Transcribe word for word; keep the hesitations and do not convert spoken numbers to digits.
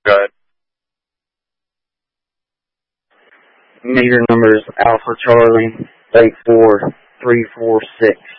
Good. Meter number is Alpha Charlie eight four three four six.